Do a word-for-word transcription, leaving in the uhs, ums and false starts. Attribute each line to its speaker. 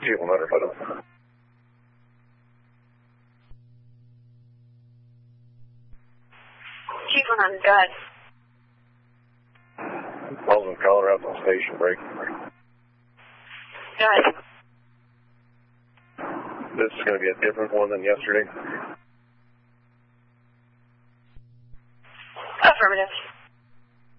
Speaker 1: Chief one hundred, photo.
Speaker 2: Chief one hundred, go ahead.
Speaker 1: Mulligan caller out on station break.
Speaker 2: Go ahead.
Speaker 1: This is going to be a different one than yesterday.
Speaker 2: Affirmative.